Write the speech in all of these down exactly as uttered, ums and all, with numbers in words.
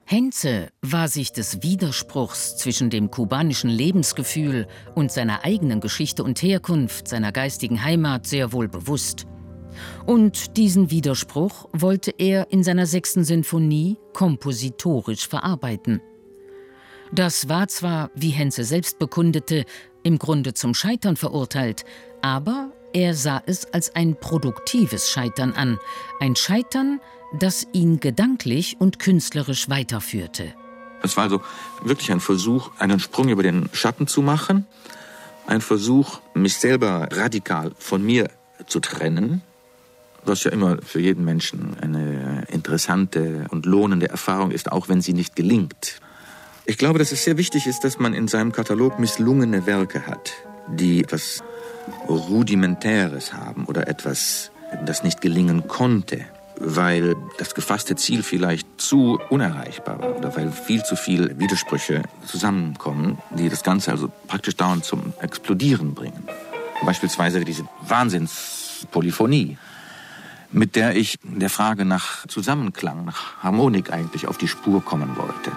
Henze war sich des Widerspruchs zwischen dem kubanischen Lebensgefühl und seiner eigenen Geschichte und Herkunft, seiner geistigen Heimat, sehr wohl bewusst. Und diesen Widerspruch wollte er in seiner sechsten Sinfonie kompositorisch verarbeiten. Das war zwar, wie Henze selbst bekundete, im Grunde zum Scheitern verurteilt, aber er sah es als ein produktives Scheitern an, ein Scheitern, das ihn gedanklich und künstlerisch weiterführte. Es war also wirklich ein Versuch, einen Sprung über den Schatten zu machen, ein Versuch, mich selber radikal von mir zu trennen, was ja immer für jeden Menschen eine interessante und lohnende Erfahrung ist, auch wenn sie nicht gelingt. Ich glaube, dass es sehr wichtig ist, dass man in seinem Katalog misslungene Werke hat, die etwas Rudimentäres haben oder etwas, das nicht gelingen konnte, weil das gefasste Ziel vielleicht zu unerreichbar war oder weil viel zu viele Widersprüche zusammenkommen, die das Ganze also praktisch dauernd zum Explodieren bringen. Beispielsweise diese Wahnsinnspolyphonie, mit der ich der Frage nach Zusammenklang, nach Harmonik eigentlich auf die Spur kommen wollte.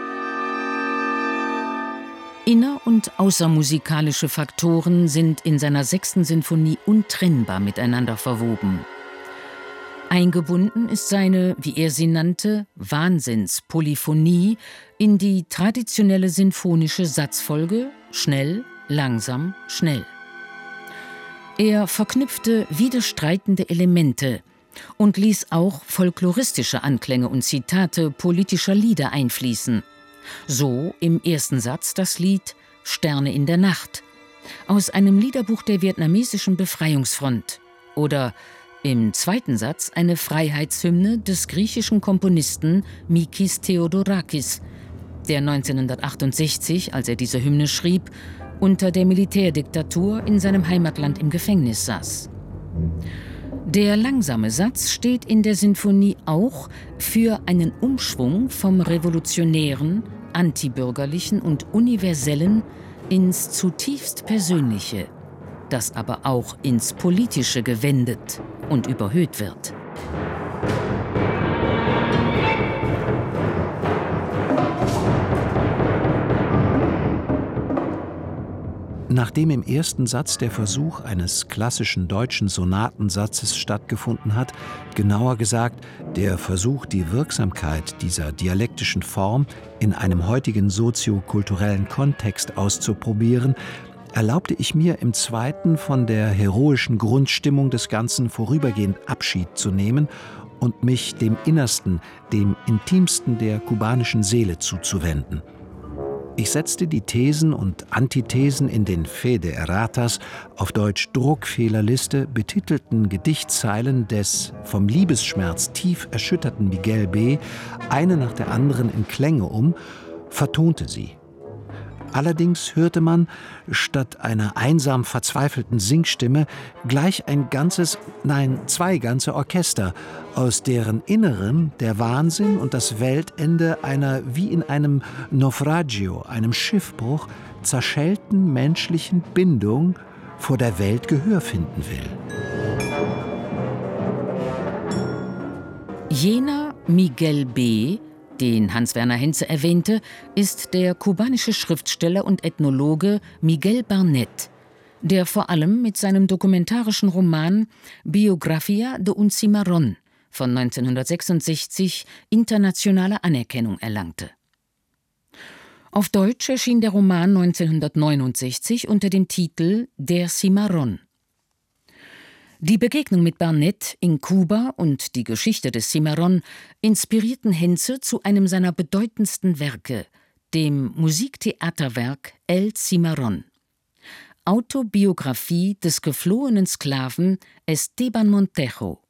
Inner- und außermusikalische Faktoren sind in seiner sechsten Sinfonie untrennbar miteinander verwoben. Eingebunden ist seine, wie er sie nannte, Wahnsinnspolyphonie in die traditionelle sinfonische Satzfolge schnell, langsam, schnell. Er verknüpfte widerstreitende Elemente und ließ auch folkloristische Anklänge und Zitate politischer Lieder einfließen. So im ersten Satz das Lied »Sterne in der Nacht« aus einem Liederbuch der vietnamesischen Befreiungsfront oder im zweiten Satz eine Freiheitshymne des griechischen Komponisten Mikis Theodorakis, der neunzehnhundertachtundsechzig, als er diese Hymne schrieb, unter der Militärdiktatur in seinem Heimatland im Gefängnis saß. Der langsame Satz steht in der Sinfonie auch für einen Umschwung vom revolutionären, antibürgerlichen und universellen ins zutiefst Persönliche, das aber auch ins Politische gewendet und überhöht wird. Nachdem im ersten Satz der Versuch eines klassischen deutschen Sonatensatzes stattgefunden hat, genauer gesagt der Versuch, die Wirksamkeit dieser dialektischen Form in einem heutigen soziokulturellen Kontext auszuprobieren, erlaubte ich mir im zweiten von der heroischen Grundstimmung des Ganzen vorübergehend Abschied zu nehmen und mich dem Innersten, dem Intimsten der kubanischen Seele zuzuwenden. Ich setzte die Thesen und Antithesen in den Fe de Erratas, auf Deutsch Druckfehlerliste, betitelten Gedichtzeilen des vom Liebesschmerz tief erschütterten Miguel B. eine nach der anderen in Klänge um, vertonte sie. Allerdings hörte man, statt einer einsam verzweifelten Singstimme, gleich ein ganzes, nein, zwei ganze Orchester, aus deren Innerem der Wahnsinn und das Weltende einer wie in einem Naufragio, einem Schiffbruch, zerschellten menschlichen Bindung vor der Welt Gehör finden will. Jener Miguel B., den Hans-Werner Henze erwähnte, ist der kubanische Schriftsteller und Ethnologe Miguel Barnet, der vor allem mit seinem dokumentarischen Roman Biografía de un Cimarrón von neunzehnhundertsechsundsechzig internationale Anerkennung erlangte. Auf Deutsch erschien der Roman neunzehnhundertneunundsechzig unter dem Titel Der Cimarrón. Die Begegnung mit Barnet in Kuba und die Geschichte des Cimarrón inspirierten Henze zu einem seiner bedeutendsten Werke, dem Musiktheaterwerk El Cimarrón. Autobiografie des geflohenen Sklaven Esteban Montejo.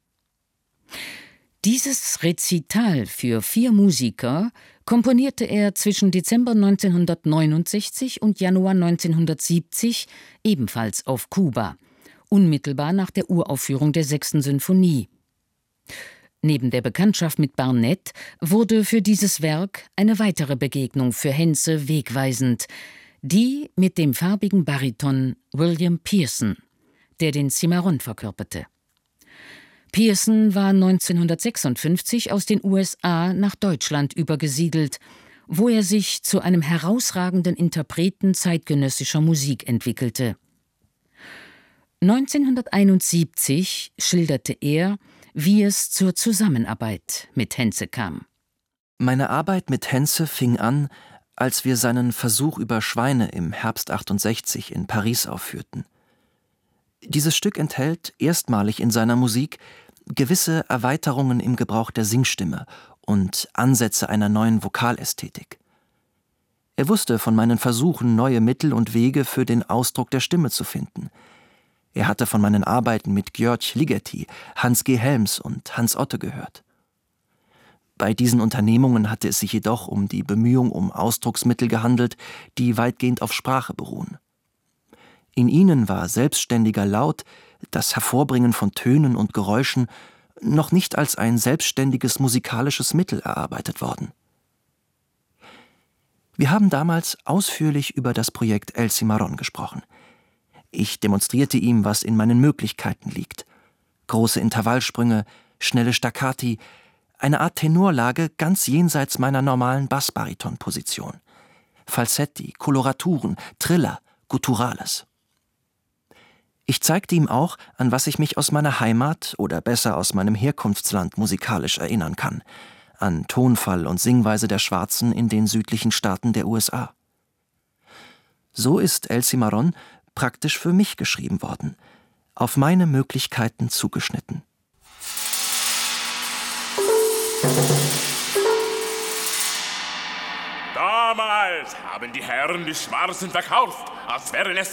Dieses Rezital für vier Musiker komponierte er zwischen Dezember neunzehnhundertneunundsechzig und Januar neunzehnhundertsiebzig ebenfalls auf Kuba, unmittelbar nach der Uraufführung der sechsten Sinfonie. Neben der Bekanntschaft mit Barnet wurde für dieses Werk eine weitere Begegnung für Henze wegweisend, die mit dem farbigen Bariton William Pearson, der den Cimarrón verkörperte. Pearson war neunzehnhundertsechsundfünfzig aus den U S A nach Deutschland übergesiedelt, wo er sich zu einem herausragenden Interpreten zeitgenössischer Musik entwickelte. neunzehnhunderteinundsiebzig schilderte er, wie es zur Zusammenarbeit mit Henze kam. Meine Arbeit mit Henze fing an, als wir seinen Versuch über Schweine im Herbst achtundsechzig in Paris aufführten. Dieses Stück enthält erstmalig in seiner Musik gewisse Erweiterungen im Gebrauch der Singstimme und Ansätze einer neuen Vokalästhetik. Er wusste von meinen Versuchen, neue Mittel und Wege für den Ausdruck der Stimme zu finden. Er hatte von meinen Arbeiten mit György Ligeti, Hans G. Helms und Hans Otte gehört. Bei diesen Unternehmungen hatte es sich jedoch um die Bemühung um Ausdrucksmittel gehandelt, die weitgehend auf Sprache beruhen. In ihnen war selbstständiger Laut, das Hervorbringen von Tönen und Geräuschen, noch nicht als ein selbstständiges musikalisches Mittel erarbeitet worden. Wir haben damals ausführlich über das Projekt El Cimarrón gesprochen. Ich demonstrierte ihm, was in meinen Möglichkeiten liegt. Große Intervallsprünge, schnelle Staccati, eine Art Tenorlage ganz jenseits meiner normalen Bassbariton-Position. Falsetti, Koloraturen, Triller, Gutturales. Ich zeigte ihm auch, an was ich mich aus meiner Heimat oder besser aus meinem Herkunftsland musikalisch erinnern kann, an Tonfall und Singweise der Schwarzen in den südlichen Staaten der U S A. So ist El Cimarrón praktisch für mich geschrieben worden, auf meine Möglichkeiten zugeschnitten. Damals haben die Herren die Schwarzen verkauft, als wären es